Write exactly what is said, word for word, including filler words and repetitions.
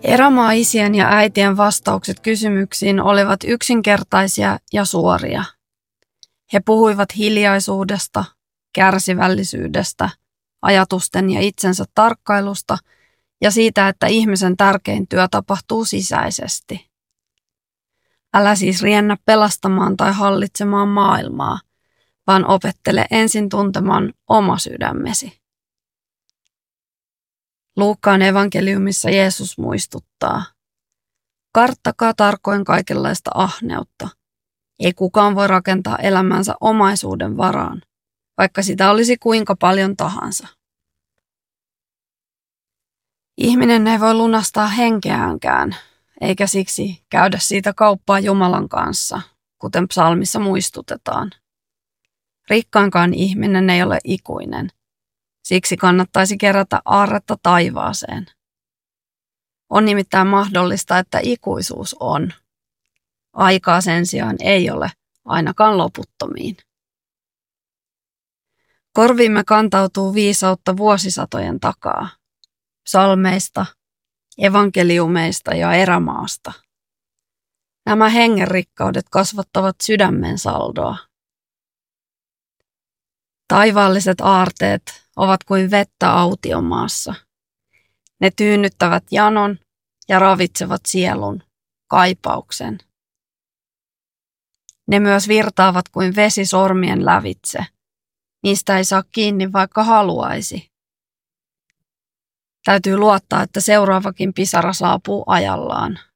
Erämaa-isien ja äitien vastaukset kysymyksiin olivat yksinkertaisia ja suoria. He puhuivat hiljaisuudesta, kärsivällisyydestä, ajatusten ja itsensä tarkkailusta ja siitä, että ihmisen tärkein työ tapahtuu sisäisesti. Älä siis riennä pelastamaan tai hallitsemaan maailmaa, vaan opettele ensin tuntemaan oma sydämesi. Luukkaan evankeliumissa Jeesus muistuttaa: karttakaa tarkoin kaikenlaista ahneutta. Ei kukaan voi rakentaa elämänsä omaisuuden varaan, vaikka sitä olisi kuinka paljon tahansa. Ihminen ei voi lunastaa henkeäänkään, eikä siksi käydä siitä kauppaa Jumalan kanssa, kuten psalmissa muistutetaan. Rikkaankaan ihminen ei ole ikuinen. Siksi kannattaisi kerätä aarretta taivaaseen. On nimittäin mahdollista, että ikuisuus on. Aikaa sen sijaan ei ole, ainakaan loputtomiin. Korviimme kantautuu viisautta vuosisatojen takaa. Psalmeista, evankeliumeista ja erämaasta. Nämä hengenrikkaudet kasvattavat sydämen saldoa. Taivaalliset aarteet ovat kuin vettä autiomaassa. Ne tyynnyttävät janon ja ravitsevat sielun, kaipauksen. Ne myös virtaavat kuin vesi sormien lävitse. Niistä ei saa kiinni, vaikka haluaisi. Täytyy luottaa, että seuraavakin pisara saapuu ajallaan.